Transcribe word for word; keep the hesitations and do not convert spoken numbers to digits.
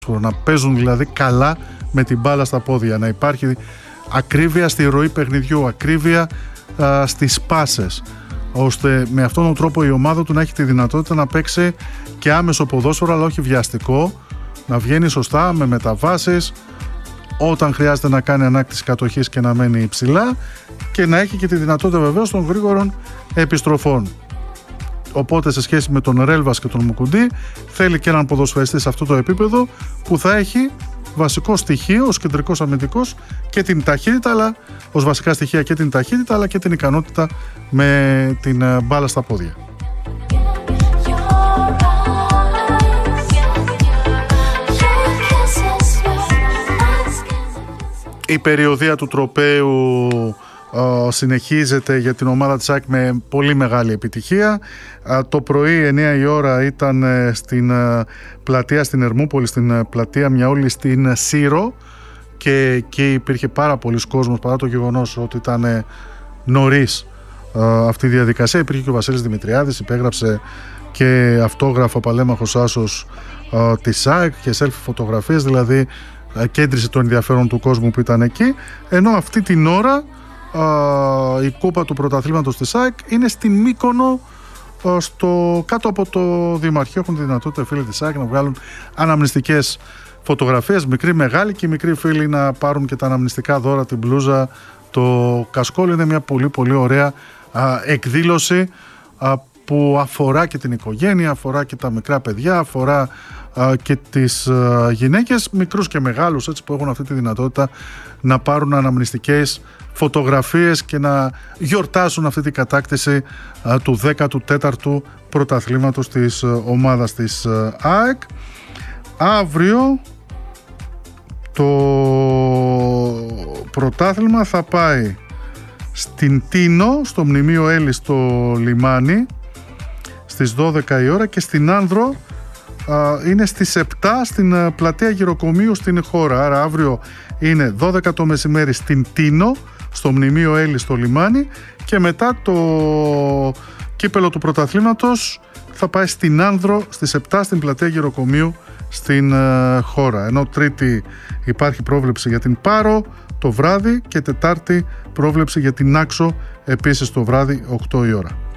να παίζουν δηλαδή καλά με την μπάλα στα πόδια, να υπάρχει ακρίβεια στη ροή παιχνιδιού, ακρίβεια α, στις πάσες, ώστε με αυτόν τον τρόπο η ομάδα του να έχει τη δυνατότητα να παίξει και άμεσο ποδόσφαιρο, αλλά όχι βιαστικό, να βγαίνει σωστά με μεταβάσεις όταν χρειάζεται να κάνει ανάκτηση κατοχής και να μένει υψηλά, και να έχει και τη δυνατότητα βεβαίως των γρήγορων επιστροφών. Οπότε σε σχέση με τον Ρέλβας και τον Μουκουντή θέλει και έναν ποδοσφαιριστή σε αυτό το επίπεδο που θα έχει βασικό στοιχείο ως κεντρικός αμυντικός και την ταχύτητα, αλλά ως βασικά στοιχεία και την ταχύτητα αλλά και την ικανότητα με την μπάλα στα πόδια. Η περιοδεία του τροπαίου Uh, συνεχίζεται για την ομάδα της ΑΕΚ με πολύ μεγάλη επιτυχία. Uh, το πρωί εννιά η ώρα ήταν uh, στην uh, πλατεία στην Ερμούπολη, στην uh, πλατεία Μιαούλη στην uh, Σύρο, και εκεί υπήρχε πάρα πολλοί κόσμος, παρά το γεγονός ότι ήταν uh, νωρίς uh, αυτή η διαδικασία. Υπήρχε και ο Βασίλης Δημητριάδης, υπέγραψε και αυτόγραφο παλέμαχος άσος uh, της ΑΕΚ και selfie φωτογραφίες, δηλαδή uh, κέντρισε το ενδιαφέρον του κόσμου που ήταν εκεί, ενώ αυτή την ώρα Uh, η κούπα του πρωταθλήματος της ΑΕΚ είναι στην Μύκονο, uh, στο, κάτω από το Δημαρχείο. Έχουν τη δυνατότητα οι φίλοι της ΑΕΚ να βγάλουν αναμνηστικές φωτογραφίες, μικροί, μεγάλοι, και οι μικροί φίλοι να πάρουν και τα αναμνηστικά δώρα, την μπλούζα, το κασκόλ. Είναι μια πολύ πολύ ωραία uh, εκδήλωση uh, που αφορά και την οικογένεια, αφορά και τα μικρά παιδιά, αφορά uh, και τις uh, γυναίκες, μικρούς και μεγάλους, έτσι, που έχουν αυτή τη δυνατότητα να πάρουν αναμνηστικές φωτογραφίες και να γιορτάσουν αυτή την κατάκτηση α, του δέκατου τέταρτου πρωταθλήματος της α, ομάδας της α, ΑΕΚ. Αύριο το πρωτάθλημα θα πάει στην Τίνο, στο Μνημείο Έλλη στο Λιμάνι, στις δώδεκα η ώρα, και στην Άνδρο α, είναι στις επτά στην α, πλατεία Γυροκομείου στην Χώρα. Άρα αύριο είναι δώδεκα το μεσημέρι στην Τίνο, στο Μνημείο Έλλη στο Λιμάνι, και μετά το κύπελο του πρωταθλήματος θα πάει στην Άνδρο στις επτά στην πλατεία Γυροκομείου στην uh, Χώρα. Ενώ Τρίτη υπάρχει πρόβλεψη για την Πάρο το βράδυ και Τετάρτη πρόβλεψη για την Άξο επίσης το βράδυ οκτώ η ώρα.